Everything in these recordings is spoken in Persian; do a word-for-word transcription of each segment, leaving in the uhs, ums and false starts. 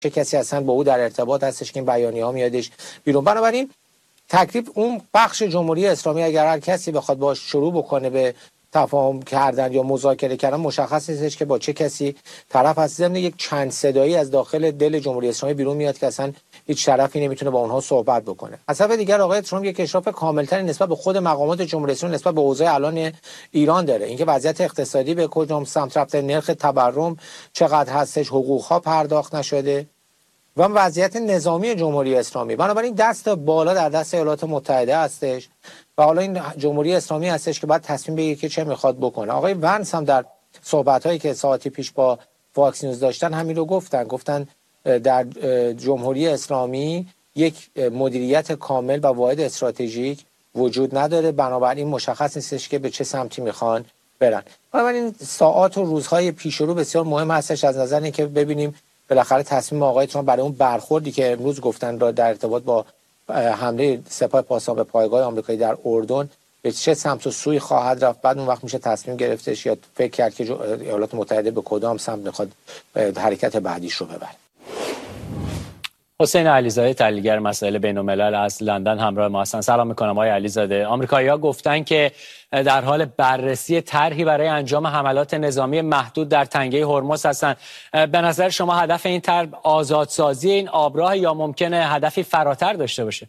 چه کسی اصلا با او در ارتباط هستش که این بیانیه‌ها میادش بیرون. بنابراین تکلیف اون بخش جمهوری اسلامی اگر هر کسی بخواد باش شروع بکنه به تفاهم کردن یا مذاکره کردن، مشخص نیستش که با چه کسی طرف هست. ضمن یک چند صدایی از داخل دل جمهوری اسلامی بیرون میاد که اصلا هیچ طرفی نمیتونه با اونها صحبت بکنه. از طرف دیگر آقای ترامپ یک اشراف کاملتری نسبت به خود مقامات جمهوری اسلامی نسبت به اوضاع الان ایران داره. اینکه وضعیت اقتصادی به کدام سمت رفته، نرخ تورم چقدر هستش، حقوق ها پرداخت نشده و وضعیت نظامی جمهوری اسلامی. بنابراین دست بالا در دست ایالات متحده هستش و حالا این جمهوری اسلامی هستش که باید تصمیم بگیره که چه میخواد بکنه. آقای ونس هم در صحبت‌هایی که ساعتی پیش با فاکس نیوز داشتن همین رو گفتن. گفتن در جمهوری اسلامی یک مدیریت کامل و واحد استراتژیک وجود نداره، بنابراین مشخص نیستش که به چه سمتی میخوان برن. بنابراین ساعات و روزهای پیش رو بسیار مهم هستش از نظر اینکه ببینیم بالاخره تصمیم آقای ترامپ برای اون برخوردی که امروز گفتن را در ارتباط با حمله سپاه پاسداران به پایگاه آمریکایی در اردن به چه سمت و سوی خواهد رفت. بعد اون وقت میشه تصمیم گرفتش یا فکر کرد که ایالات متحده به کدام سمت میخواد حرکت بعدیش رو ببره. حسین علیزاده، تحلیلگر مسائل بین‌الملل از لندن همراه ما هستن. سلام میکنم آقای علیزاده. آمریکایی‌ها گفتن که در حال بررسی طرحی برای انجام حملات نظامی محدود در تنگه هرمز هستند. به نظر شما هدف این طرح آزادسازی این آبراه یا ممکنه هدفی فراتر داشته باشه؟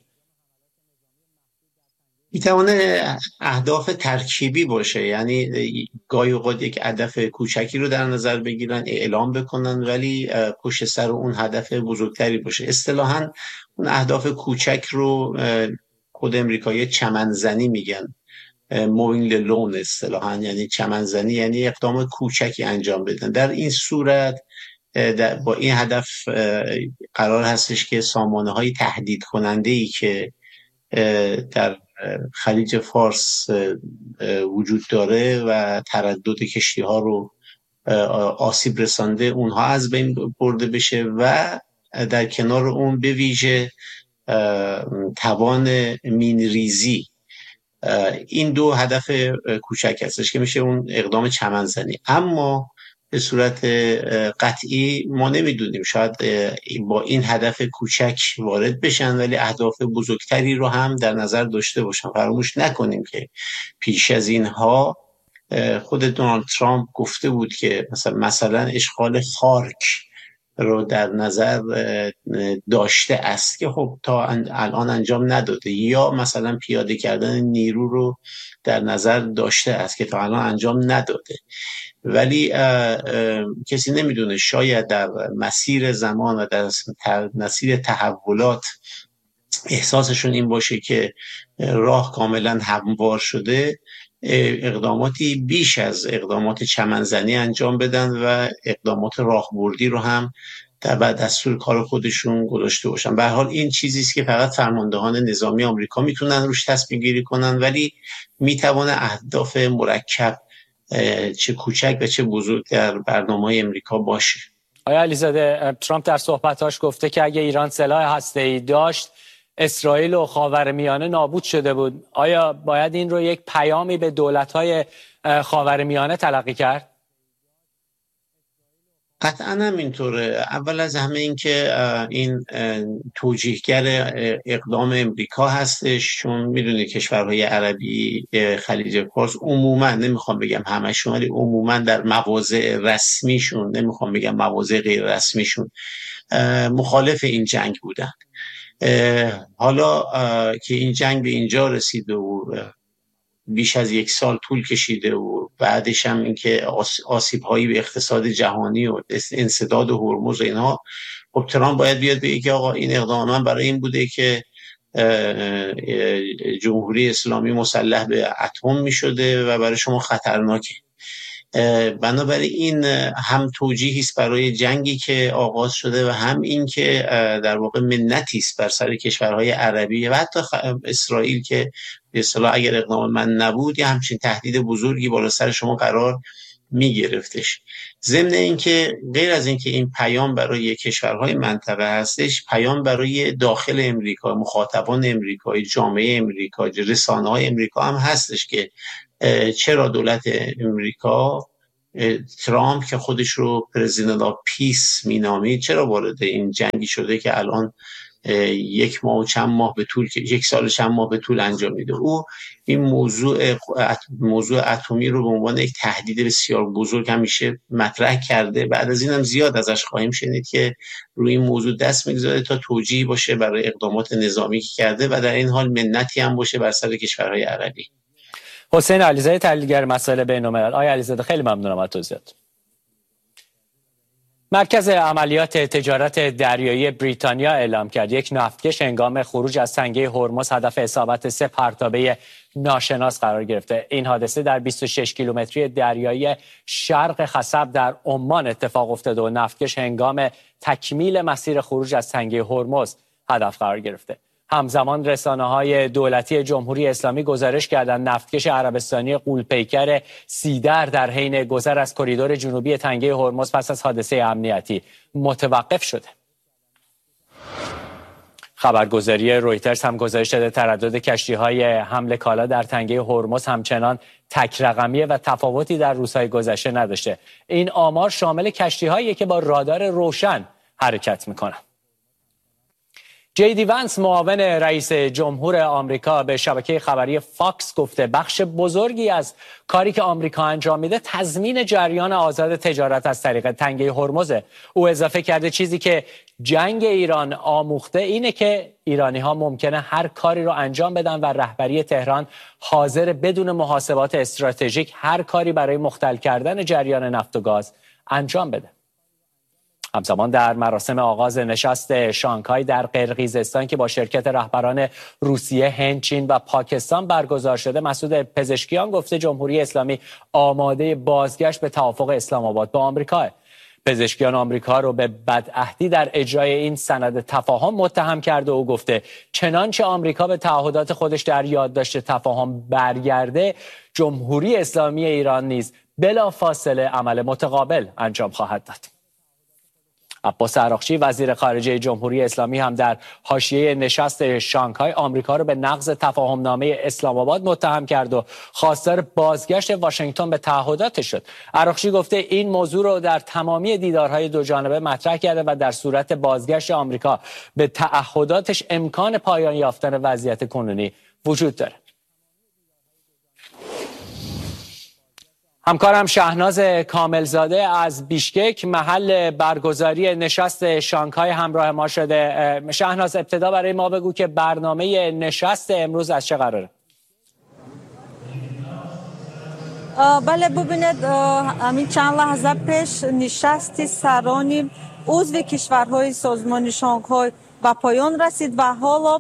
میتونه اهداف ترکیبی باشه، یعنی گاهی اوقات یک هدف کوچکی رو در نظر بگیرن، اعلام بکنن، ولی پشت سر اون هدف بزرگتری باشه. اصطلاحاً اون اهداف کوچک رو خود امریکایی چمنزنی میگن، موینگ لون اصطلاحاً، یعنی چمنزنی یعنی اقدام کوچکی انجام بدن. در این صورت با این هدف قرار هستش که سامانه‌های تهدید کننده‌ای که در خلیج فارس وجود داره و تردد کشتی ها رو آسیب رسانده اونها از بین برده بشه و در کنار اون به ویژه توان مینریزی. این دو هدف کوچک هستش که میشه اون اقدام چمنزنی. اما به صورت قطعی ما نمیدونیم، شاید با این هدف کوچک وارد بشن ولی اهداف بزرگتری رو هم در نظر داشته باشن. فراموش نکنیم که پیش از اینها خود دونالد ترامپ گفته بود که مثلا مثلا اشغال خارک رو در نظر داشته است که خب تا الان انجام نداده، یا مثلا پیاده کردن نیرو رو در نظر داشته است که تا الان انجام نداده. ولی اه اه کسی نمیدونه، شاید در مسیر زمان و در مسیر تحولات احساسشون این باشه که راه کاملا هموار شده، اقداماتی بیش از اقدامات چمنزنی انجام بدن و اقدامات راهبردی رو هم در بعد دستور کار خودشون گذاشته باشن. به هر حال این چیزی است که فقط فرماندهان نظامی آمریکا میتونن روش تصمیم گیری کنن، ولی میتونه اهداف مرکب چه کوچک و چه بزرگ در برنامه‌های امریکا باشه. آقای علیزاده، ترامپ در صحبتاش گفته که اگه ایران سلاح هسته‌ای داشت اسرائیل و خاورمیانه نابود شده بود. آیا باید این رو یک پیامی به دولت‌های خاورمیانه تلقی کرد؟ قطعا همینطوره. اول از همه این که این توجیهگر اقدام امریکا هستش، چون میدونید کشورهای عربی خلیج فارس عموما، نمیخوام بگم همشون ولی عموما در مواضع رسمیشون، نمیخوام بگم مواضع غیر رسمیشون، مخالف این جنگ بودن. حالا که این جنگ به اینجا رسیده و بیش از یک سال طول کشیده و بعدش هم اینکه آسیب هایی به اقتصاد جهانی و انسداد و هرمز و اینها، خب ترامپ باید بیاد بگه که آقا این اقدام من برای این بوده که جمهوری اسلامی مسلح به اتم می شده و برای شما خطرناکه. بنابراین این هم توجیهی است برای جنگی که آغاز شده و هم این که در واقع منتی است بر سر کشورهای عربی و حتی اسرائیل که به اصطلاح اگر اقدام من نبود یا همچین تهدید بزرگی بالا سر شما قرار می گرفتش. ضمن اینکه غیر از اینکه این پیام برای کشورهای منطقه هستش، پیام برای داخل امریکا، مخاطبان امریکایی، جامعه امریکا، رسانه‌های امریکا هم هستش که چرا دولت امریکا ترامپ که خودش رو پرزیدنت آف پیس مینامید چرا وارد این جنگی شده که الان یک ماه و چند ماه به طول یک سال چند ماه به طول انجام میده. او این موضوع موضوع اتمی رو به عنوان یک تهدید بسیار بزرگ همیشه مطرح کرده. بعد از اینم زیاد ازش خواهیم شنید که روی این موضوع دست میگذاره تا توجیهی باشه برای اقدامات نظامی که کرده و در این حال منتی هم باشه بر سر کشورهای عربی. حسین علیزاده، تحلیلگر مسائل بین‌الملل. آقای علیزاده خیلی ممنونم از توضیحات. مرکز عملیات تجارت دریایی بریتانیا اعلام کرد یک نفتکش هنگام خروج از تنگه هرمز هدف اصابت سه پرتابه ناشناس قرار گرفته. این حادثه در بیست و شش کیلومتری دریایی شرق خصب در عمان اتفاق افتاده و نفتکش هنگام تکمیل مسیر خروج از تنگه هرمز هدف قرار گرفته. همزمان رسانه‌های دولتی جمهوری اسلامی گزارش کردند نفتکش عربستانی غول‌پیکر سیدر در حین گذر از کریدور جنوبی تنگه هرمز پس از حادثه امنیتی متوقف شده. خبرگزاری رویترز هم گزارش داده تردد کشتی‌های حمل کالا در تنگه هرمز همچنان تک رقمیه و تفاوتی در روزهای گذشته نداشته. این آمار شامل کشتی‌هایی که با رادار روشن حرکت می‌کنند. جی دی وانس معاون رئیس جمهور آمریکا به شبکه خبری فاکس گفته بخش بزرگی از کاری که آمریکا انجام میده تضمین جریان آزاد تجارت از طریق تنگه هرمزه. او اضافه کرده چیزی که جنگ ایران آموخته اینه که ایرانی ها ممکنه هر کاری رو انجام بدن و رهبری تهران حاضر بدون محاسبات استراتژیک هر کاری برای مختل کردن جریان نفت و گاز انجام بده. همزمان در مراسم آغاز نشست شانگهای در قرقیزستان که با شرکت رهبران روسیه، هند، چین و پاکستان برگزار شده، مسعود پزشکیان گفته جمهوری اسلامی آماده بازگشت به توافق اسلام آباد با آمریکا. پزشکیان آمریکا رو به بدعهدی در اجرای این سند تفاهم متهم کرده و گفته چنانچه آمریکا به تعهدات خودش در یادداشت تفاهم برگرده، جمهوری اسلامی ایران نیز بلافاصله عمل متقابل انجام خواهد داد. عباس عراقچی وزیر خارجه جمهوری اسلامی هم در حاشیه نشست شانگهای آمریکا رو به نقض تفاهم نامه اسلام آباد متهم کرد و خواستار بازگشت واشنگتن به تعهداتش شد. عراقچی گفته این موضوع رو در تمامی دیدارهای دو جانبه مطرح کرده و در صورت بازگشت آمریکا به تعهداتش امکان پایان یافتن وضعیت کنونی وجود داره. همکارم شهناز کاملزاده از بیشکک محل برگزاری نشست شانگهای همراه ما شده. شهناز، ابتدا برای ما بگو که برنامه نشست امروز از چه قراره؟ بله ببینید، همین چند لحظه پیش نشست سران عضو کشورهای سازمان شانگهای به پایان رسید و حالا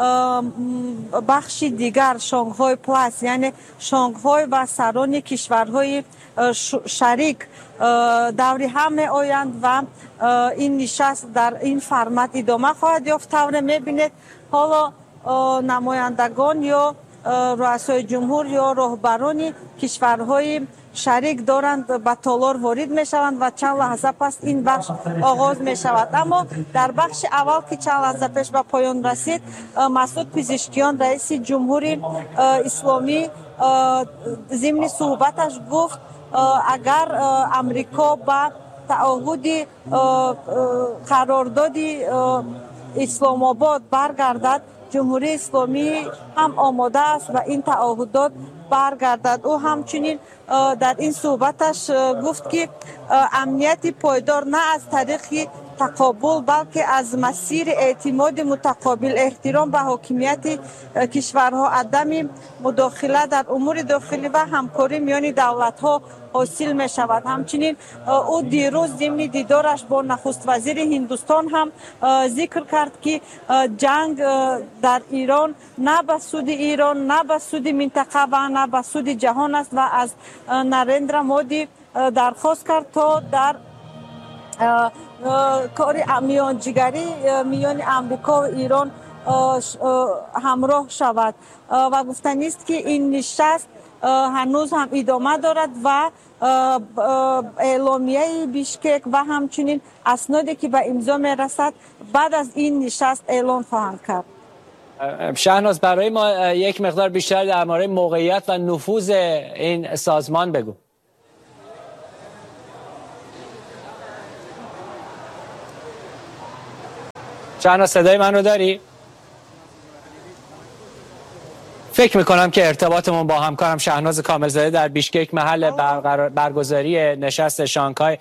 بخش دیگر شانگهای پلاس یعنی شانگهای و سران کشورهای شریک دوری هم می آیند و این نشست در این فرمت ادامه خواهد یافت. طور میبینید حالا نمایندگان یا رؤسای جمهور یا رهبران کشورهای شریک دارند به تالار وارد می شوند و چند لحظه پس این بخش آغاز می شود. اما در بخش اول که چند لحظه پیش به پایان رسید، مسعود پزشکیان رئیس جمهوری اسلامی ضمن صحبتش گفت اگر امریکا به تعهد قرارداد اسلام آباد برگردد، جمهوری اسلامی هم آماده است و این تعهدات برگردد. او همچنین در این صحبتش گفت که امنیت پایدار نه از طریق تقابل بلکه از مسیر اعتماد متقابل، احترام به حاکمیت کشورها، عدم مداخله در امور داخلی و همکاری میان دولت‌ها حاصل می شود. همچنین او دیروز ضمن دیدارش با نخست وزیر هندوستان هم ذکر کرد که جنگ در ایران نه به سود ایران، نه به سود منطقه و نه به سود جهان است و از نریندرا مودی درخواست کرد تا در کار میانجیگری میان امریکا و ایران همراه شود و گفتنی است که این نشست هنوز هم ادامه دارد و اعلامیه بیشکک و همچنین اسنادی که به امضا میرسد بعد از این نشست اعلان خواهند کرد. شهناز، برای ما یک مقدار بیشتر در مورد موقعیت و نفوذ این سازمان بگو. شهناز صدای من رو داری؟ فکر میکنم که ارتباطمون با همکارم شهناز کاملزاده در بیشکک محل برگزاری نشست شانگهای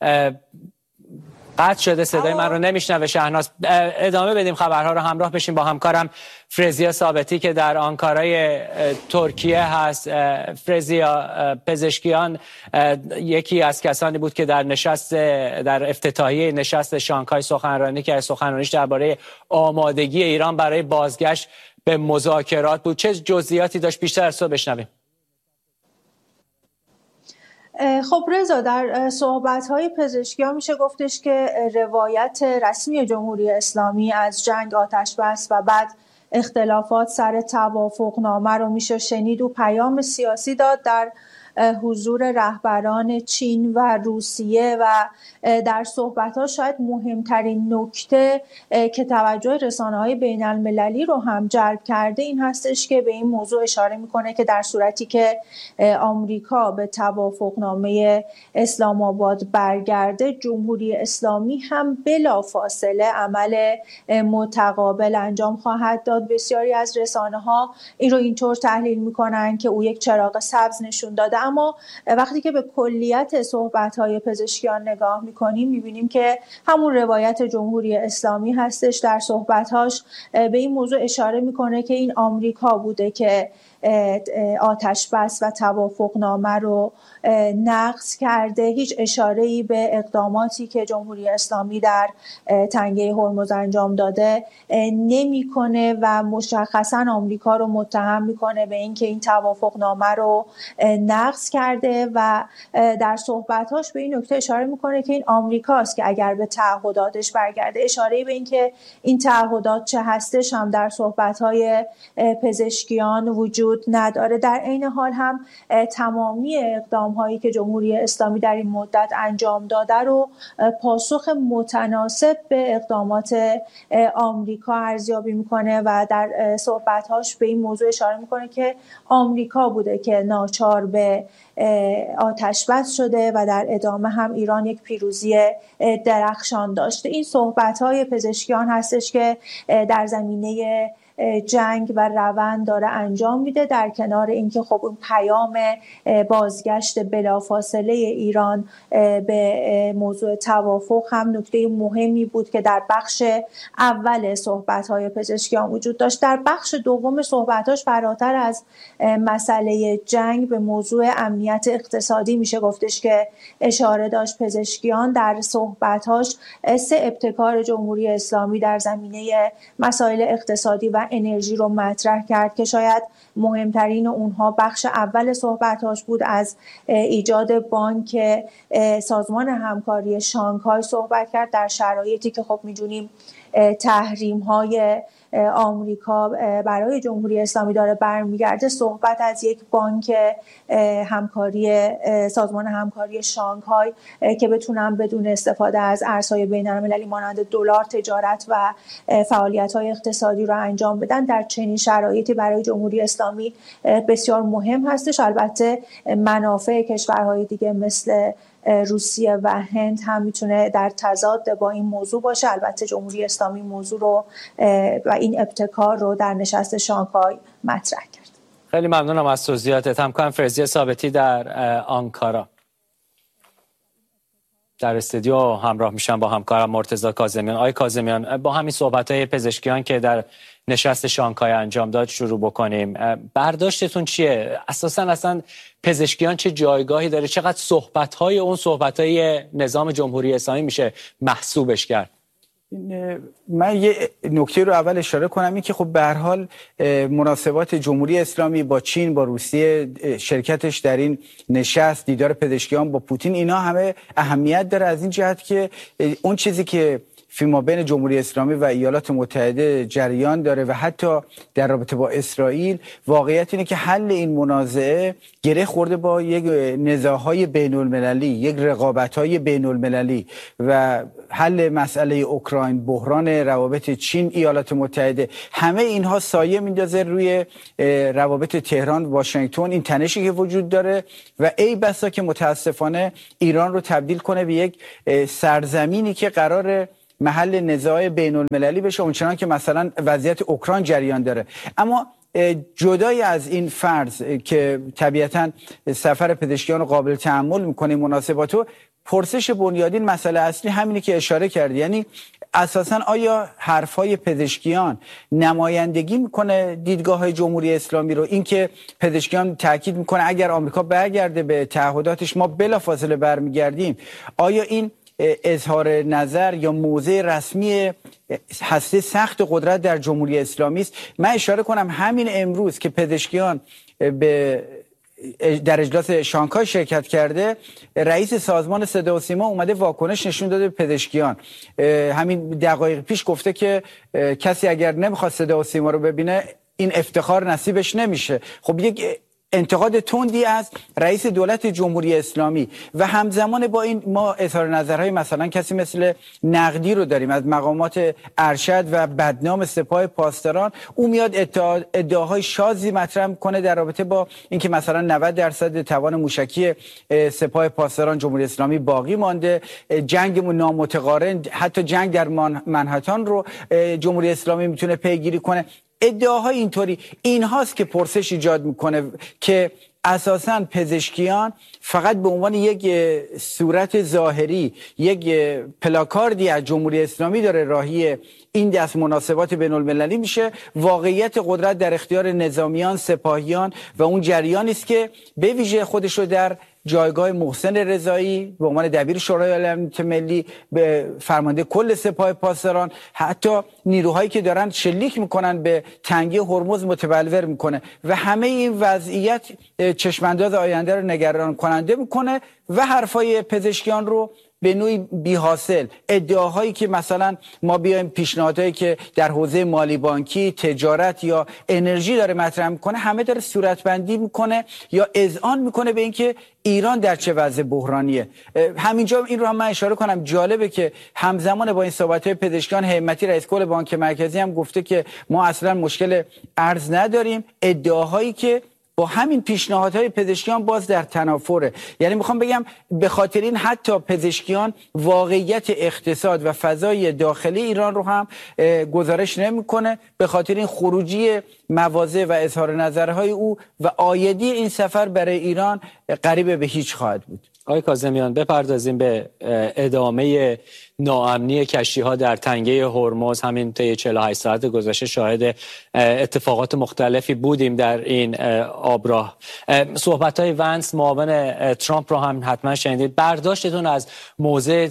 قطع شده. صدای من رو نمیشنوه شهناز. ادامه بدیم خبرها رو، همراه بشیم با همکارم فرزیا ثابتی که در آنکارای ترکیه هست. فرزیا، پزشکیان یکی از کسانی بود که در نشست در افتتاحیه نشست شانگهای سخنرانی که سخنرانیش درباره آمادگی ایران برای بازگشت به مذاکرات بود. چه جزئیاتی داشت؟ بیشتر از تو بشنویم. خب رضا، در صحبت‌های پزشکیان میشه گفتش که روایت رسمی جمهوری اسلامی از جنگ، آتش بس و بعد اختلافات سر توافقنامه رو میشه شنید و پیام سیاسی داد در حضور رهبران چین و روسیه و در صحبت‌ها شاید مهمترین نکته که توجه رسانه‌های بین‌المللی رو هم جلب کرده این هستش که به این موضوع اشاره میکنه که در صورتی که آمریکا به توافقنامه اسلام آباد برگرده، جمهوری اسلامی هم بلافاصله عمل متقابل انجام خواهد داد. بسیاری از رسانه‌ها این رو اینطور تحلیل میکنن که او یک چراغ سبز نشون داده، اما وقتی که به کلیت صحبت‌های پزشکیان نگاه می‌کنیم می‌بینیم که همون روایت جمهوری اسلامی هستش. در صحبت‌هاش به این موضوع اشاره می‌کنه که این آمریکا بوده که آتش بس و توافقنامه رو نقض کرده. هیچ اشاره‌ای به اقداماتی که جمهوری اسلامی در تنگه هرمز انجام داده نمی‌کنه و مشخصاً آمریکا رو متهم می‌کنه به اینکه این توافقنامه رو نقض کرده و در صحبت‌هاش به این نکته اشاره می‌کنه که این آمریکاست که اگر به تعهداتش برگرده. اشاره‌ای به اینکه این تعهدات چه هستش هم در صحبت‌های پزشکیان وجود نداره. در عین حال هم تمامی اقدام هایی که جمهوری اسلامی در این مدت انجام داده رو پاسخ متناسب به اقدامات آمریکا ارزیابی میکنه و در صحبت‌هاش به این موضوع اشاره میکنه که آمریکا بوده که ناچار به آتش بس شده و در ادامه هم ایران یک پیروزی درخشان داشته. این صحبت‌های پزشکیان هستش که در زمینه جنگ و روند داره انجام میده، در کنار اینکه خب اون پیام بازگشت بلافاصله ایران به موضوع توافق هم نکته مهمی بود که در بخش اول صحبت‌های پزشکیان وجود داشت. در بخش دوم صحبتاش فراتر از مسئله جنگ به موضوع امنیت اقتصادی میشه گفتش که اشاره داشت. پزشکیان در صحبتاش سه ابتکار جمهوری اسلامی در زمینه مسائل اقتصادی و انرژی رو مطرح کرد که شاید مهمترین اونها بخش اول صحبتاش بود. از ایجاد بانک سازمان همکاری شانگهای صحبت کرد در شرایطی که خب می‌دونیم تحریم های آمریکا برای جمهوری اسلامی داره برمیگرده. صحبت از یک بانک همکاری سازمان همکاری شانگهای که بتونن بدون استفاده از ارزهای بین‌المللی مانند دلار تجارت و فعالیت‌های اقتصادی رو انجام بدن، در چنین شرایطی برای جمهوری اسلامی بسیار مهم هستش. البته منافع کشورهای دیگه مثل روسیه و هند هم میتونه در تضاد با این موضوع باشه. البته جمهوری اسلامی موضوع رو و این ابتکار رو در نشست شانگهای مطرح کرد. خیلی ممنونم از توضیحاتت. همکارم فرزیا ثابتی در آنکارا در استودیو همراه میشم با همکارم مرتضی کاظمیان. آقای کاظمیان، با همین صحبت‌های پزشکیان که در نشست شانگهای انجام داد شروع بکنیم. برداشتتون چیه؟ اساساً اصلا پزشکیان چه جایگاهی داره؟ چقدر صحبت‌های اون صحبت‌های نظام جمهوری اسلامی میشه محسوبش کرد؟ من یه نکته رو اول اشاره کنم، این که خب به هر حال مناسبات جمهوری اسلامی با چین، با روسیه، شرکتش در این نشست، دیدار پزشکیان با پوتین، اینا همه اهمیت داره از این جهت که اون چیزی که فیما بین جمهوری اسلامی و ایالات متحده جریان داره و حتی در رابطه با اسرائیل، واقعیت اینه که حل این منازعه گره خورده با یک نزاع‌های بین‌المللی، یک رقابت‌های بین‌المللی و حل مسئله اوکراین، بحران روابط چین ایالات متحده، همه اینها سایه میندازه روی روابط تهران واشنگتن، این تنشی که وجود داره و ای بسا که متاسفانه ایران رو تبدیل کنه به یک سرزمینی که قراره محل نزاع بین المللی بشه اونچنان که مثلا وضعیت اوکراین جریان داره. اما جدای از این فرض که طبیعتاً سفر پزشکیان رو قابل تحمل میکنه مناسباتو، پرسش بنیادین مسئله اصلی همینی که اشاره کردی، یعنی اساساً آیا حرفهای پزشکیان نمایندگی میکنه دیدگاه جمهوری اسلامی رو؟ اینکه پزشکیان تاکید میکنه اگر آمریکا برگرده به تعهداتش ما بلافاصله برمیگردیم، آیا این اظهار نظر یا موضع رسمی هسته سخت قدرت در جمهوری اسلامی است؟ من اشاره کنم همین امروز که پزشکیان به در اجلاس شانگهای شرکت کرده، رئیس سازمان صدا و سیما اومده واکنش نشون داده به پزشکیان. همین دقایق پیش گفته که کسی اگر نمیخواد صدا و سیما رو ببینه این افتخار نصیبش نمیشه. خب یک انتقاد تندی از رئیس دولت جمهوری اسلامی و همزمان با این ما اظهار نظرهای مثلا کسی مثل نقدی رو داریم از مقامات ارشد و بدنام سپاه پاسداران. او میاد ادعا ادعاهای شاذی مطرح میکنه در رابطه با اینکه مثلا نود درصد توان موشکی سپاه پاسداران جمهوری اسلامی باقی مانده، جنگ نامتقارن، حتی جنگ در منهتن رو جمهوری اسلامی میتونه پیگیری کنه. ادعاهای اینطوری این هاست که پرسش ایجاد میکنه که اساساً پزشکیان فقط به عنوان یک صورت ظاهری، یک پلاکاردی از جمهوری اسلامی داره راهی این دست مناسبات بین المللی میشه. واقعیت قدرت در اختیار نظامیان، سپاهیان و اون جریانی است که به ویژه خودش رو در جایگاه محسن رضایی به عنوان دبیر شورای امنیت ملی، به فرمانده کل سپاه پاسداران، حتی نیروهایی که دارن شلیک میکنن به تنگی هرمز متبلور میکنه و همه این وضعیت چشمانداز آینده رو نگران کننده میکنه و حرفای پزشکیان رو به نوعی بی حاصل. ادعاهایی که مثلا ما بیایم پیشنهادهایی که در حوزه مالی بانکی، تجارت یا انرژی داره مطرح میکنه، همه داره صورتبندی میکنه یا اذعان میکنه به اینکه ایران در چه وضع بحرانیه. همینجا این رو هم من اشاره کنم، جالبه که همزمان با این صحبت‌های پزشکیان، همتی رئیس کل بانک مرکزی هم گفته که ما اصلا مشکل ارز نداریم. ادعاهایی که با همین پیشنهادهای پزشکیان باز در تنافره. یعنی میخوام بگم به خاطر این حتی پزشکیان واقعیت اقتصاد و فضای داخلی ایران رو هم گزارش نمیکنه. به خاطر این خروجی مواضع و اظهار نظرهای او و عایدی این سفر برای ایران قریب به هیچ خواهد بود. آقای کاظمیان، بپردازیم به ادامه ناامنی کشتی‌ها در تنگه هرمز. همین طی چهل و هشت ساعت گذشته شاهد اتفاقات مختلفی بودیم در این آبراه. صحبت‌های ونس معاون ترامپ رو هم حتما شنیدید. برداشتتون از موضع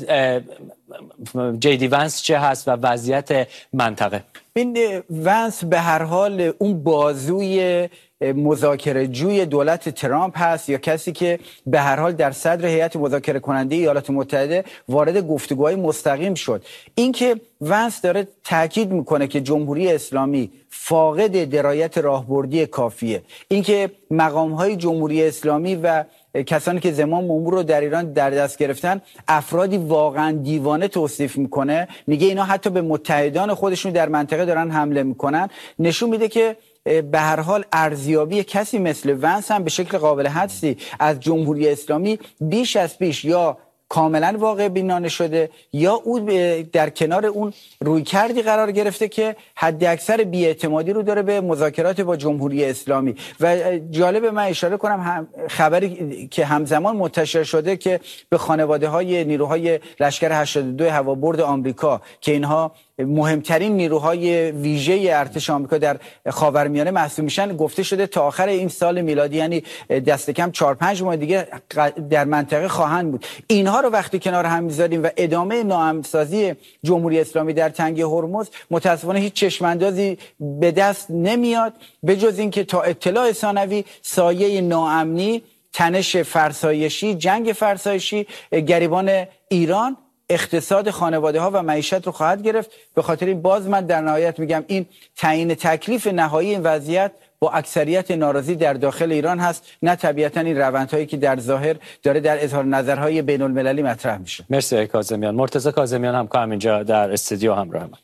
جی دی ونس چه هست و وضعیت منطقه؟ این ونس به هر حال اون بازوی مذاکره جوی دولت ترامپ هست یا کسی که به هر حال در صدر هیئت مذاکره کننده ایالات متحده وارد گفتگوهای مستقیم شد. اینکه ونس داره تاکید میکنه که جمهوری اسلامی فاقد درایت راهبردی کافیه، اینکه مقامهای جمهوری اسلامی و کسانی که زمام امور رو در ایران در دست گرفتن افرادی واقعا دیوانه توصیف میکنه، میگه اینا حتی به متحدان خودشون در منطقه دارن حمله میکنن، نشون میده که به هر حال ارزیابی کسی مثل ونس هم به شکل قابل حدسی از جمهوری اسلامی بیش از پیش یا کاملا واقع بینانه شده یا او در کنار اون روی کردی قرار گرفته که حد اکثر بی‌اعتمادی رو داره به مذاکرات با جمهوری اسلامی. و جالب من اشاره کنم هم خبری که همزمان منتشر شده که به خانواده های نیروهای لشکر هشتاد و دو هوابرد آمریکا که اینها مهمترین نیروهای ویژه ارتش آمریکا در خاورمیانه محسوب میشن، گفته شده تا آخر این سال میلادی، یعنی دست کم چهار پنج ماه دیگه در منطقه خواهند بود. اینها رو وقتی کنار هم میذاریم و ادامه ناامن‌سازی جمهوری اسلامی در تنگه هرمز، متاسفانه هیچ چشماندازی به دست نمیاد به جز اینکه تا اطلاع ثانوی سایه ناامنی، تنش فرسایشی، جنگ فرسایشی گریبان ایران، اقتصاد خانواده ها و معیشت رو خواهد گرفت. به خاطر این باز من در نهایت میگم این تعیین تکلیف نهایی این وضعیت با اکثریت ناراضی در داخل ایران هست، نه طبیعتا این روندهایی که در ظاهر داره در اظهار نظرهای بین المللی مطرح میشه. مرسی کاظمیان. مرتضی کاظمیان همکارم اینجا در استودیو همراه من.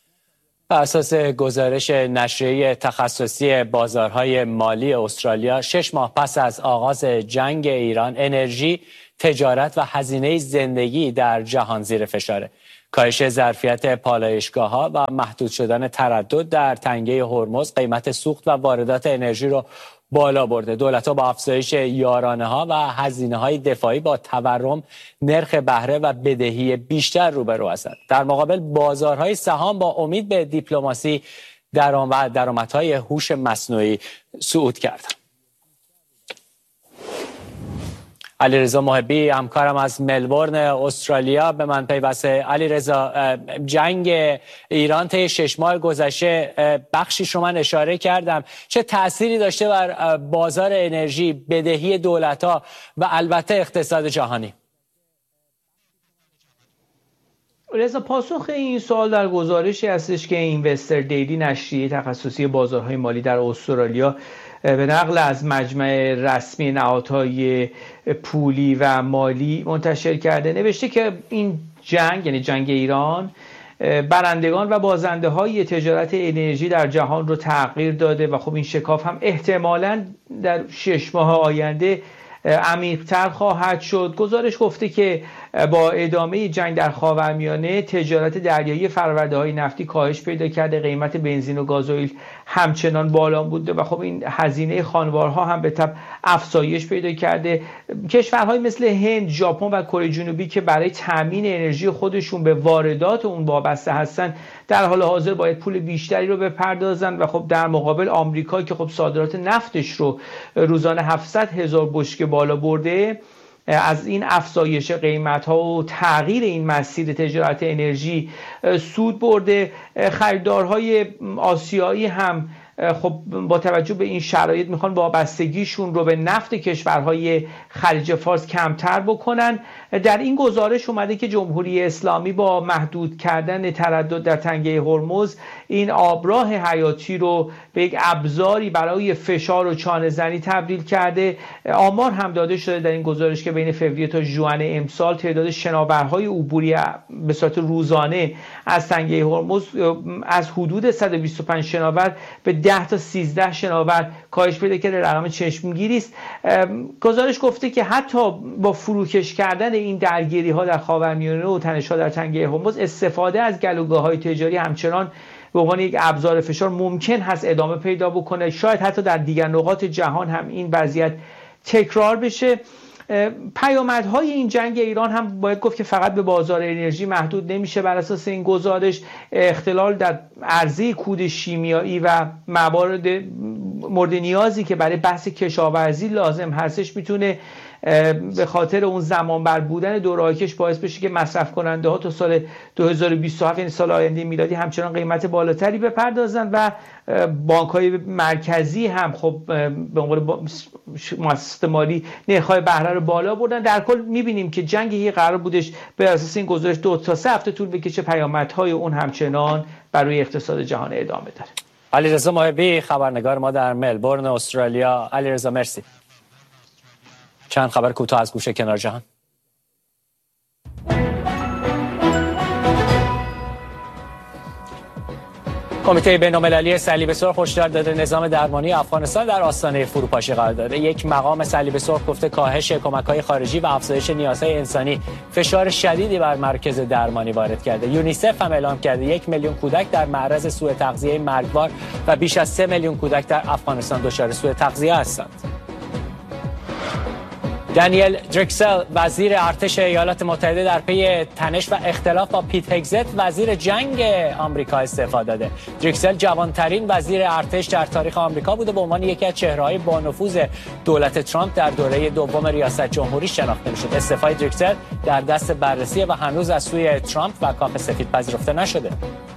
بر اساس گزارش نشریه تخصصی بازارهای مالی استرالیا، شش ماه پس از آغاز جنگ ایران، انرژی، تجارت و هزینه زندگی در جهان زیر فشاره. کاهش ظرفیت پالایشگاه‌ها و محدود شدن تردد در تنگه هرمز قیمت سوخت و واردات انرژی رو بالا برده. دولت‌ها با افزایش یارانه‌ها و هزینه‌های دفاعی با تورم، نرخ بهره و بدهی بیشتر روبرو هستند. در مقابل بازارهای سهام با امید به دیپلماسی درآمد و درآمدهای هوش مصنوعی صعود کردند. علیرضا محبی همکارم از ملبورن استرالیا به من پیوسته. علیرضا، جنگ ایران طی شش ماه گذشته بخشیش رو من اشاره کردم، چه تأثیری داشته بر بازار انرژی، بدهی دولت‌ها و البته اقتصاد جهانی؟ رضا، پاسخ این سوال در گزارشی هستش که اینوستر دیلی، نشریه تخصصی بازارهای مالی در استرالیا، به نقل از مجمع رسمی نهادهای پولی و مالی منتشر کرده، نوشته که این جنگ، یعنی جنگ ایران، برندگان و بازنده های تجارت انرژی در جهان رو تغییر داده و خب این شکاف هم احتمالاً در شش ماه آینده عمیق‌تر خواهد شد. گزارش گفته که با ادامه جنگ در خاورمیانه تجارت دریایی فرآورده‌های نفتی کاهش پیدا کرده، قیمت بنزین و گازوئیل همچنان بالا بوده و خب این هزینه خانوارها هم به تبع افزایش پیدا کرده. کشورهای مثل هند، ژاپن و کره جنوبی که برای تامین انرژی خودشون به واردات اون وابسته هستن، در حال حاضر باید پول بیشتری رو بپردازن و خب در مقابل آمریکا که خب صادرات نفتش رو روزانه هفتصد هزار بشکه بالا برده، از این افزایش قیمت‌ها و تغییر این مسیر تجارت انرژی سود برده. خریدارهای آسیایی هم خب با توجه به این شرایط میخوان وابستگیشون رو به نفت کشورهای خلیج فارس کمتر بکنن. در این گزارش اومده که جمهوری اسلامی با محدود کردن تردد در تنگه هرمز این آبراه حیاتی رو به یک ابزاری برای فشار و چانه زنی تبدیل کرده. آمار هم داده شده در این گزارش که بین فوریه تا ژوئن امسال تعداد شناورهای عبوری به صورت روزانه از تنگه هرمز از حدود صد و بیست و پنج شناور به ده تا سیزده شناور کاهش پیدا کرده. رقم چشمگیری است. گزارش گفته که حتی با فروکش کردن این درگیری ها در خاورمیانه و تنش ها در تنگه هرمز، استفاده از گلوگاه های تجاری همچنان به عنوان یک ابزار فشار ممکن هست ادامه پیدا بکنه. شاید حتی در دیگر نقاط جهان هم این وضعیت تکرار بشه. پیامدهای این جنگ ایران هم باید گفت که فقط به بازار انرژی محدود نمیشه. بر اساس این گزارش اختلال در عرضه کود شیمیایی و موارد مورد نیازی که برای بحث کشاورزی لازم هستش میتونه به خاطر اون زمان بر بودن دوراهکش باعث بشه که مصرف کننده ها تا سال دو هزار و بیست و هفت، یعنی سال آینده میلادی، همچنان قیمت بالاتری بپردازن و بانک های مرکزی هم خب به عنوان مؤسسات مالی نرخ‌های بهره رو بالا بردن. در کل میبینیم که جنگ یه قرار بودش به اساس این گزارش دو تا سه هفته طول بکشه، پیامدهای اون همچنان برای اقتصاد جهان ادامه داره. علیرضا محبی، خبرنگار ما در ملبورن استرالیا. علیرضا مرسی. چند خبر کوتاه از گوشه کنار جهان. کمیته بین‌المللی صلیب سرخ هشدار داده نظام درمانی افغانستان در آستانه فروپاشی قرار داده. یک مقام صلیب سرخ گفته کاهش کمک‌های خارجی و افزایش نیازهای انسانی فشار شدیدی بر مرکز درمانی وارد کرده. یونیسف هم اعلام کرده یک میلیون کودک در معرض سوء تغذیه مرگبار و بیش از سه میلیون کودک در افغانستان دچار سوء تغذیه هستند. دانیل دریکسل، وزیر ارتش ایالات متحده، در پی تنش و اختلاف با پیت هگزت، وزیر جنگ آمریکا، استعفا داده. دریکسل جوانترین وزیر ارتش در تاریخ آمریکا بوده، به عنوان یکی از چهره‌های با نفوذ دولت ترامپ در دوره دوم ریاست جمهوری شناخته می‌شد. استعفای دریکسل در دست بررسی و هنوز از سوی ترامپ و کاخ سفید پذیرفته نشده.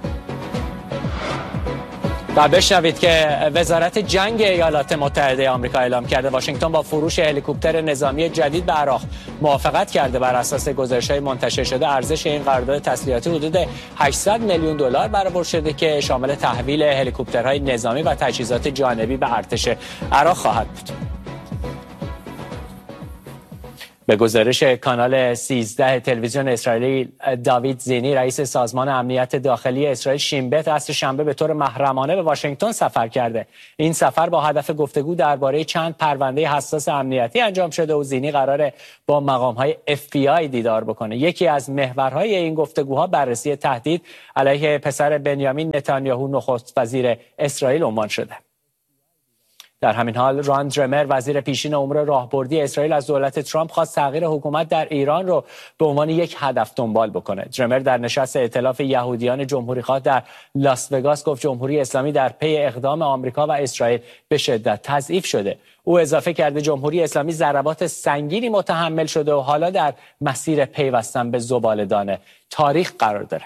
و بشنوید که وزارت جنگ ایالات متحده آمریکا اعلام کرده واشنگتن با فروش هلیکوپتر نظامی جدید به عراق موافقت کرده. بر اساس گزارش‌های منتشر شده ارزش این قرارداد تسلیحاتی حدود هشتصد میلیون دلار برآورد شده که شامل تحویل هلیکوپترهای نظامی و تجهیزات جانبی به ارتش عراق خواهد بود. به گزارش کانال سیزده تلویزیون اسرائیلی، داوید زینی رئیس سازمان امنیت داخلی اسرائیل شین بت عصر شنبه به طور محرمانه به واشنگتن سفر کرده. این سفر با هدف گفتگو درباره چند پرونده حساس امنیتی انجام شده و زینی قراره با مقام‌های اف بی آی دیدار بکنه. یکی از محورهای این گفتگوها بررسی تهدید علیه پسر بنیامین نتانیاهو نخست وزیر اسرائیل عنوان شده. در همین حال ران درمر وزیر پیشین امور راهبردی اسرائیل از دولت ترامپ خواست تغییر حکومت در ایران رو به عنوان یک هدف دنبال بکنه. درمر در نشست ائتلاف یهودیان جمهوریخواه در لاس وگاس گفت جمهوری اسلامی در پی اقدام آمریکا و اسرائیل به شدت تضعیف شده. او اضافه کرده جمهوری اسلامی ضربات سنگینی متحمل شده و حالا در مسیر پیوستن به زباله‌دان تاریخ قرار داره.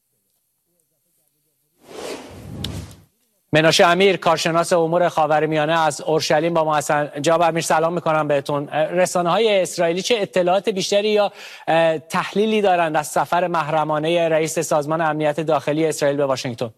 مناشه امیر کارشناس امور خاورمیانه از اورشلیم با ما هستن. جناب امیر سلام میکنم بهتون. رسانه‌های اسرائیلی چه اطلاعات بیشتری یا تحلیلی دارند از سفر محرمانه رئیس سازمان امنیت داخلی اسرائیل به واشنگتن؟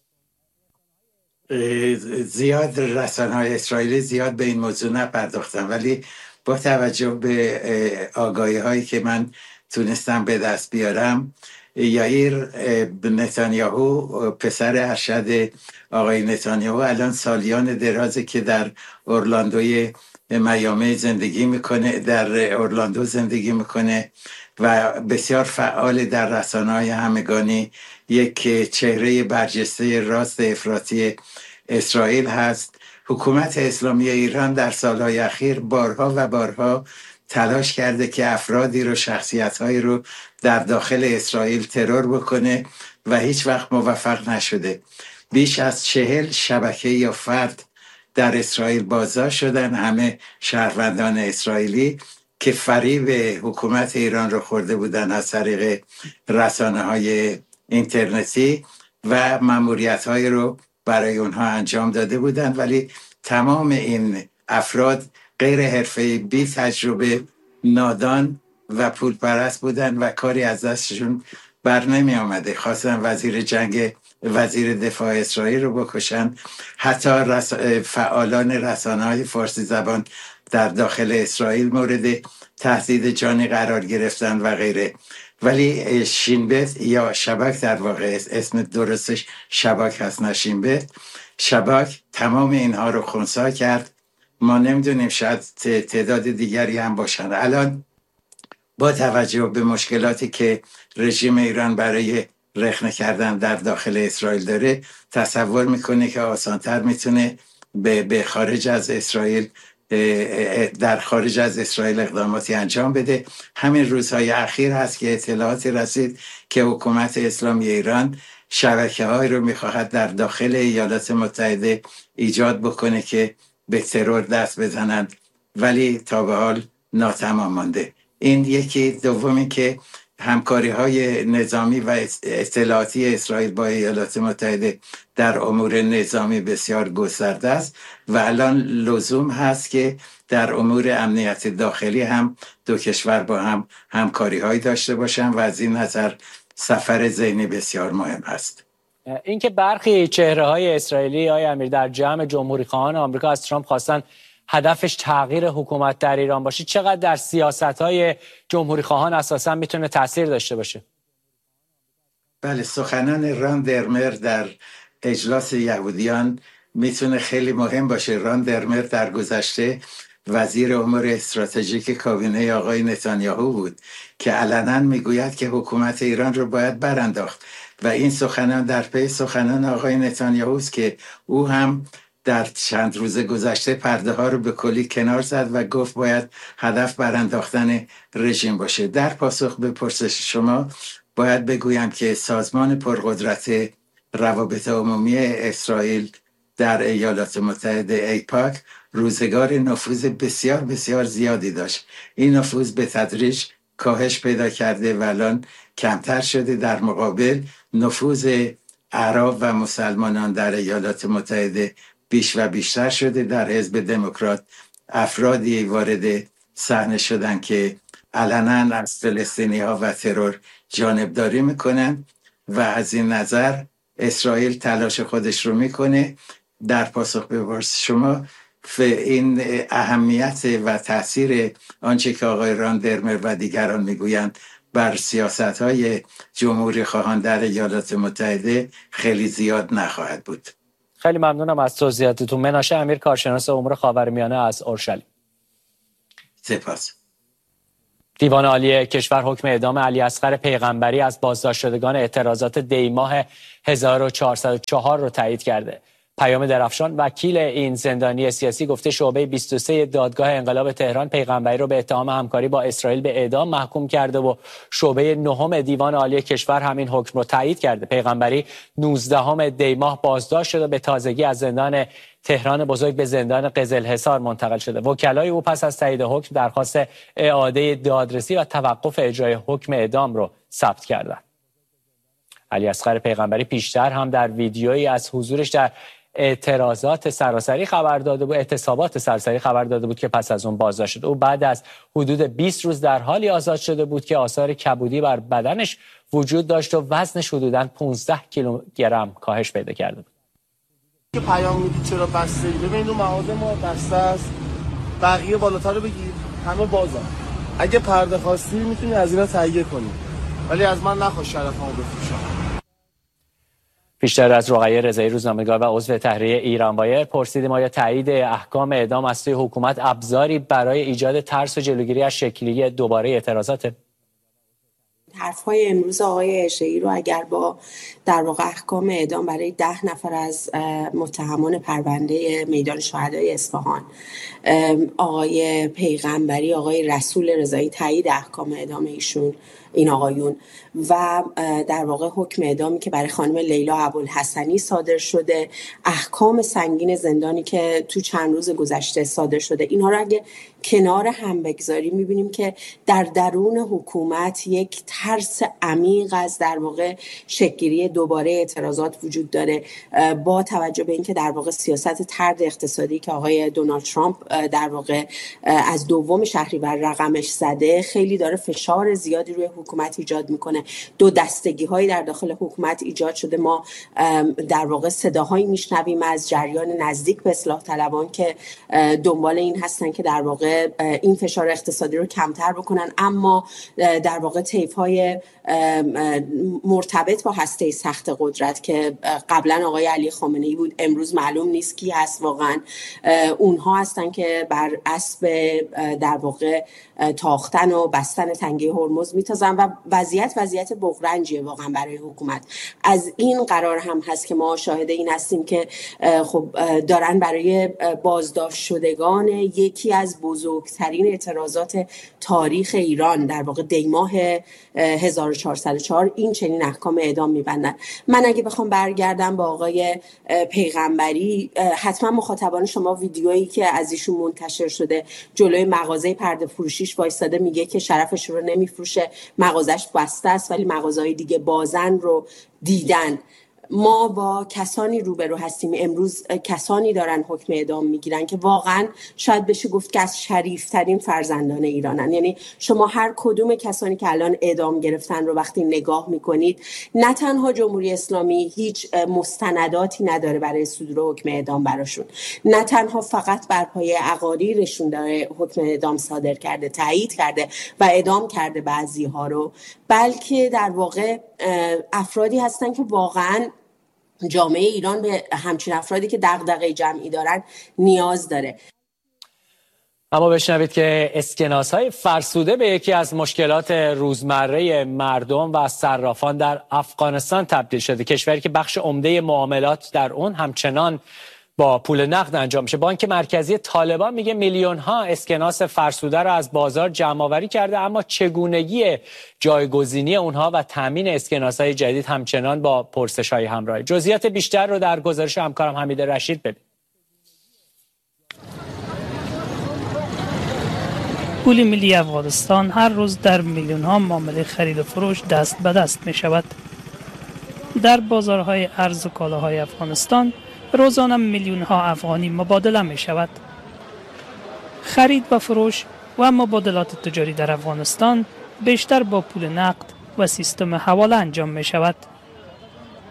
زیاد رسانه‌های اسرائیلی زیاد به این موضوع نپرداختن، ولی با توجه به آگاهی هایی که من تونستم به دست بیارم، یائیر نتانیاهو پسر ارشد آقای نتانیاهو الان سالیان درازه که در اورلاندوی میامی زندگی میکنه، در اورلاندو زندگی میکنه و بسیار فعال در رسانه‌های همگانی، یک چهره برجسته راست افراطی اسرائیل هست. حکومت اسلامی ایران در سالهای اخیر بارها و بارها تلاش کرده که افرادی رو، شخصیت‌هایی رو در داخل اسرائیل ترور بکنه و هیچ وقت موفق نشده. بیش از چهل شبکه یا فرد در اسرائیل بازداشت شدن، همه شهروندان اسرائیلی که فریب حکومت ایران رو خورده بودن از طریق رسانه‌های اینترنتی و مأموریت‌هایی رو برای اونها انجام داده بودن، ولی تمام این افراد غیر حرفه‌ای، بی تجربه، نادان و پولپرست بودن و کاری از دستشون بر نمی آمده. خواستن وزیر جنگ وزیر دفاع اسرائیل رو بکشن، حتی رس... فعالان رسانه‌های فارسی زبان در داخل اسرائیل مورد تهدید جانی قرار گرفتن و غیره. ولی شین بت یا شباک، در واقع اسم درستش شباک هست نه شین بت، شباک تمام اینها رو خنثی کرد. ما نمیدونیم، شاید تعداد دیگری هم باشن. الان با توجه به مشکلاتی که رژیم ایران برای رخنه کردن در داخل اسرائیل داره، تصور میکنه که آسانتر میتونه به, به خارج از اسرائیل در خارج از اسرائیل اقداماتی انجام بده. همین روزهای اخیر هست که اطلاعاتی رسید که حکومت اسلامی ایران شبکه های رو میخواهد در داخل ایالات متحده ایجاد بکنه که به ترور دست بزنند، ولی تا به حال ناتمام مانده. این یکی. دومی که همکاری های نظامی و اطلاعاتی اسرائیل با ایالات متحده در امور نظامی بسیار گسترده است و الان لزوم هست که در امور امنیت داخلی هم دو کشور با هم همکاری های داشته باشن و از این نظر سفر زینی بسیار مهم است. اینکه برخی چهره های اسرائیلی آقای امیر در جمع جمهوری خواهان آمریکا از ترامپ خواستن هدفش تغییر حکومت در ایران باشه، چقدر در سیاست‌های جمهوری خواهان اساساً میتونه تاثیر داشته باشه؟ بله، سخنان ران درمر در اجلاس یهودیان میتونه خیلی مهم باشه. ران درمر در گذشته وزیر امور استراتژیک کابینه آقای نتانیاهو بود که علنا میگوید که حکومت ایران رو باید برانداخت و این سخنان در پی سخنان آقای نتانیاهوست که او هم در چند روز گذشته پرده ها رو به کلی کنار زد و گفت باید هدف برانداختن رژیم باشه. در پاسخ به پرسش شما باید بگویم که سازمان پرقدرت روابط عمومی اسرائیل در ایالات متحده ایپاک روزگار نفوذ بسیار بسیار زیادی داشت. این نفوذ به تدریج کاهش پیدا کرده و الان کمتر شده. در مقابل نفوذ عرب و مسلمانان در ایالات متحده بیش و بیشتر شده. در حزب دموکرات افرادی وارد صحنه شدن که علنا از فلسطینی ها و ترور جانبداری میکنن و از این نظر اسرائیل تلاش خودش رو میکنه. در پاسخ به پرسش شما، این اهمیت و تاثیر آنچه که آقای راندرمر و دیگران میگویند بر سیاست‌های جمهوری خواهان در ایالات متحده خیلی زیاد نخواهد بود. خیلی ممنونم از توضیحاتتون. مناشه امیر، کارشناس امور خاورمیانه از اورشلیم. سپاس. دیوان عالی کشور حکم اعدام علی اصغر پیغمبری از بازداشت شدگان اعتراضات دی ماه هزار و چهارصد و چهار رو تایید کرده. پیام درفشان، وکیل این زندانی سیاسی، گفته شعبه بیست و سه دادگاه انقلاب تهران پیغمبری رو به اتهام همکاری با اسرائیل به اعدام محکوم کرده و شعبه نهم دیوان عالی کشور همین حکم رو تایید کرده. پیغمبری نوزدهم دی ماه بازداشت شده، به تازگی از زندان تهران بزرگ به زندان قزلحصار منتقل شده. وکلای او پس از تایید حکم درخواست اعاده دادرسی و توقف اجرای حکم اعدام رو ثبت کردند. علی اصغر پیغمبری پیشتر هم در ویدیویی از حضورش در اعتراضات سراسری خبر داده بود، اعتصابات سراسری خبر داده بود که پس از اون بازداشت شد. او بعد از حدود بیست روز در حالی آزاد شده بود که آثار کبودی بر بدنش وجود داشت و وزنش حدوداً پانزده کیلوگرم کاهش پیدا کرده بود. که پیام میدید چرا بسته ای؟ ببین اون مغازه ما بسته است، بقیه بالاتر رو بگیر، همه بازن. اگه پرده خواستی میتونی از اینا تهیه کنی، ولی از من نخواست شرفمو بفروشم. پیشتر از رقیه رضایی روزنامه‌نگار و عضو تحریریه ایران وایر پرسیدیم آیا تایید احکام اعدام از سوی حکومت ابزاری برای ایجاد ترس و جلوگیری از شکل‌گیری دوباره اعتراضات؟ حرف‌های امروز آقای عشایی رو اگر با در واقع احکام اعدام برای ده نفر از متهمان پرونده میدان شهدای اصفهان، آقای پیغمبری، آقای رسول رضایی، تایید احکام اعدام ایشون، این آقایون، و در واقع حکم اعدامی که برای خانم لیلا ابوالحسنی صادر شده، احکام سنگین زندانی که تو چند روز گذشته صادر شده، اینها رو اگه کنار هم بگذاریم میبینیم که در درون حکومت یک ترس عمیق از در واقع شکل‌گیری دوباره اعتراضات وجود داره، با توجه به اینکه در واقع سیاست طرد اقتصادی که آقای دونالد ترامپ در واقع از دوم شهریور رقمش زده خیلی داره فشار زیادی روی حکومت ایجاد میکنه. دو دستگی هایی در داخل حکومت ایجاد شده. ما در واقع صداهایی میشنویم از جریان نزدیک به اصلاح طلبان که دنبال این هستن که در واقع این فشار اقتصادی رو کمتر بکنن، اما در واقع طیف های مرتبط با هسته سخت قدرت که قبلا آقای علی خامنه‌ای بود، امروز معلوم نیست کی هست واقعا، اونها هستن که بر اسب در واقع تاختن و بستن تنگه هرمز میتازن و وضعیت وضعیت بغرنجیه واقعا برای حکومت. از این قرار هم هست که ما شاهد این هستیم که خب دارن برای بازداشت شدگان یکی از بزرگترین اعتراضات تاریخ ایران، در واقع دی ماه هزار و چهارصد و چهار، این چنین احکام اعدام میبندن. من اگه بخوام برگردم با آقای پیغمبری، حتما مخاطبان شما ویدیویی که از ایشون منتشر شده جلوی مغازه پرده فروشیش وایستاده میگه که شرفش رو نمیفروشه، مغازش بسته است ولی مغازهای دیگه بازن رو دیدن. ما با کسانی روبرو هستیم امروز، کسانی دارن حکم اعدام میگیرن که واقعا شاید بشه گفت که از شریفترین فرزندان ایرانن. یعنی شما هر کدوم کسانی که الان اعدام گرفتن رو وقتی نگاه میکنید، نه تنها جمهوری اسلامی هیچ مستنداتی نداره برای صدور حکم اعدام براشون، نه تنها فقط بر پایه اقاریرشون داره حکم اعدام صادر کرده، تایید کرده و اعدام کرده بعضی ها رو، بلکه در واقع افرادی هستن که واقعا جامعه ایران به همچین افرادی که دغدغه جمعی دارن نیاز داره. اما بشنوید که اسکناس‌های فرسوده به یکی از مشکلات روزمره مردم و صرافان در افغانستان تبدیل شده. کشوری که بخش عمده معاملات در اون همچنان با پول نقد انجام میشه. بانک مرکزی طالبان میگه میلیون ها اسکناس فرسوده رو از بازار جمع آوری کرده، اما چگونگی جایگزینی اونها و تامین اسکناس های جدید همچنان با پرسش های همراه. جزئیات بیشتر رو در گزارش همکارم حمید رشید ببینید. پول ملی افغانستان هر روز در میلیون ها معامله خرید و فروش دست به دست می شود. در بازارهای ارز و کالاهای افغانستان روزانه میلیون ها افغانی مبادله می شود. خرید و فروش و مبادلات تجاری در افغانستان بیشتر با پول نقد و سیستم حواله انجام می شود.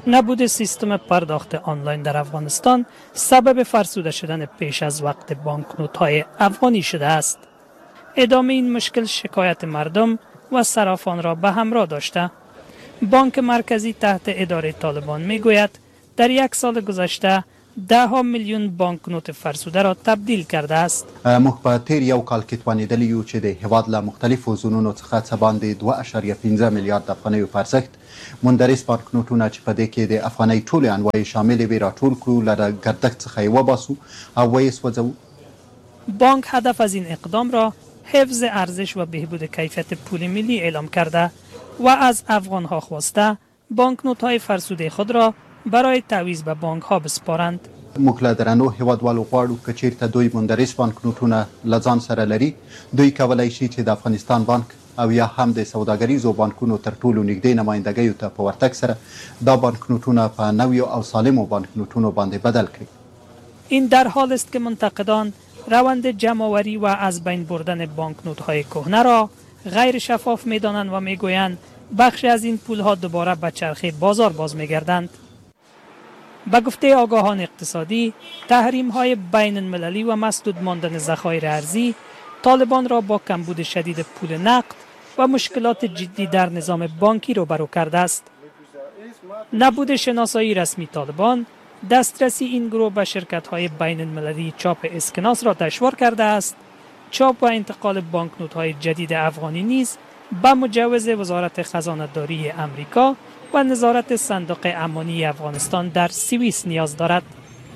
نبود سیستم پرداخت آنلاین در افغانستان سبب فرسوده شدن پیش از وقت بانکنوت‌های افغانی شده است. ادامه این مشکل شکایت مردم و صرافان را به همراه داشته. بانک مرکزی تحت اداره طالبان میگوید در یک سال گذشته ده ها میلیون بانکنوت فرسوده را تبدیل کرده است. موږ په تیر یو کال کې توانیدلی یو چې د هیواد له مختلفو زونونو څخه څه باندې دوه اعشاریه پنځه میلیارد افغانیو په ارزښت مندرس بانکنوټونه چې په دې کې د افغانۍ ټولې انواع شاملې وي راټول کړو، له ګردک څخه یې وباسو او ویې سوځوو. بانک هدف از این اقدام را حفظ ارزش و بهبود کیفیت پول ملی اعلام کرده و از افغانها خواسته بانکنوت‌های فرسوده خود را برای تعویض به بانک‌ها بسپارند. موږ له درنو هیوادوالو غواړو که چیرته دوی مندرس بانکنوټونه له ځان سره لري، دوی کولی شي چې د افغانستان بانک او یا هم د سوداګریزو بانکونو تر ټولو نږدې نمایندګیو ته په ورتګ سره دا بانکنوټونه په نویو او سالمو بانکنوټونو باندې بدل کړي. این در حال است که منتقدان روند جمع‌آوری و از بین بردن بانکنوت‌های کهنه را غیر شفاف می‌دانند و می‌گویند بخشی از این پول‌ها دوباره به چرخه بازار باز می‌گردند. به گفته آگاهان اقتصادی، تحریم‌های بین المللی و مسدود ماندن ذخایر ارزی طالبان را با کمبود شدید پول نقد و مشکلات جدی در نظام بانکی روبرو کرده است. نبود شناسایی رسمی طالبان، دسترسی این گروه به شرکت‌های بین المللی چاپ اسکناس را دشوار کرده است. چاپ و انتقال بانکنوت‌های جدید افغانی نیز به مجوز وزارت خزانه‌داری امریکا و نظارت صندوق امانی افغانستان در سوئیس نیاز دارد.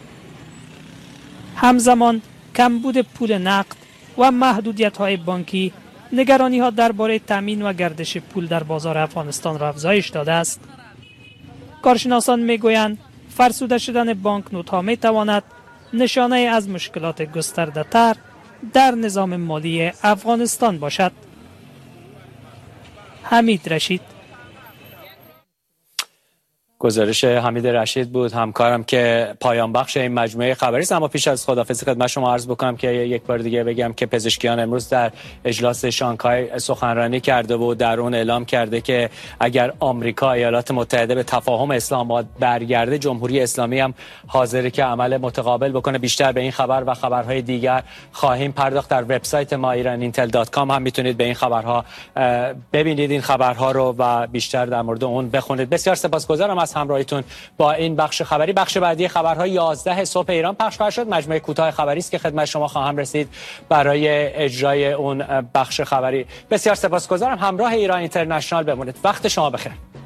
همزمان کمبود پول نقد و محدودیت‌های بانکی نگرانی‌ها درباره تامین و گردش پول در بازار افغانستان را افزایش داده است. کارشناسان می‌گویند فرسوده شدن بانکنوت‌ها می‌تواند نشانه از مشکلات گسترده‌تر در نظام مالی افغانستان باشد. حمید رشید. گزارش حمید رشید بود، همکارم که پایان بخش این مجموعه خبری است. اما پیش از خداحافظی خدمت شما عرض بکنم که یک بار دیگه بگم که پزشکیان امروز در اجلاس شانگهای سخنرانی کرده و در اون اعلام کرده که اگر آمریکا ایالات متحده به تفاهم اسلام آباد برگرده، جمهوری اسلامی هم حاضره که عمل متقابل بکنه. بیشتر به این خبر و خبرهای دیگر خواهیم پرداخت. در وبسایت ما ایران اینتل دات کام هم میتونید به این خبرها ببینید، این خبرها رو و بیشتر در مورد اون بخونید. بسیار سپاسگزارم از همراهیتون با این بخش خبری. بخش بعدی خبرها یازده صبح ایران پخش خواهد شد. مجموعه کوتاه خبری است که خدمت شما خواهم رسید برای اجرای اون بخش خبری. بسیار سپاسگزارم. همراه ایران اینترنشنال بمونید. وقت شما بخیر.